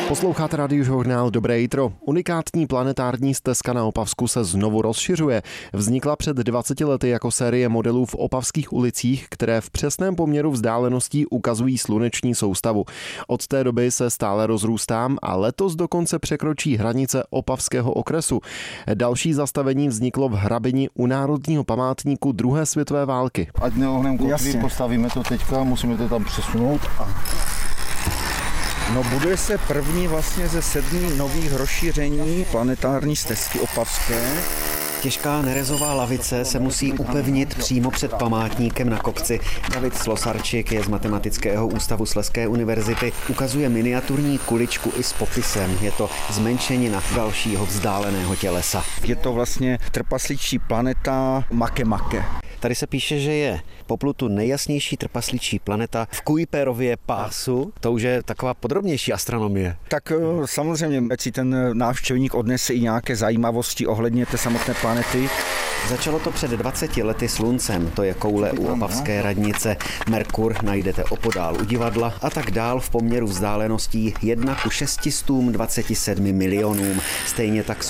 Posloucháte Radiožurnál Dobré jitro. Unikátní planetární stezka na Opavsku se znovu rozšiřuje. Vznikla před 20 lety jako série modelů v opavských ulicích, které v přesném poměru vzdáleností ukazují sluneční soustavu. Od té doby se stále rozrůstá a letos dokonce překročí hranice opavského okresu. Další zastavení vzniklo v Hrabini u Národního památníku druhé světové války. Ať neohneme kotvy, postavíme to teďka, musíme to tam přesunout. No, buduje se první vlastně ze 7 nových rozšíření planetární stezky opavské. Těžká nerezová lavice se musí upevnit přímo před památníkem na kopci. David Slosarčík je z Matematického ústavu Slezské univerzity. Ukazuje miniaturní kuličku i s popisem. Je to zmenšenina dalšího vzdáleného tělesa. Je to vlastně trpasličí planeta Makemake. Tady se píše, že je po Plutu nejjasnější trpasličí planeta v Kuiperově pásu. To už je taková podrobnější astronomie. Tak samozřejmě, ať si ten návštěvník odnese i nějaké zajímavosti ohledně té samotné planety. Začalo to před 20 lety sluncem, to je koule u opavské radnice. Merkur najdete opodál u divadla a tak dál v poměru vzdáleností 1:627 milionům. Stejně tak s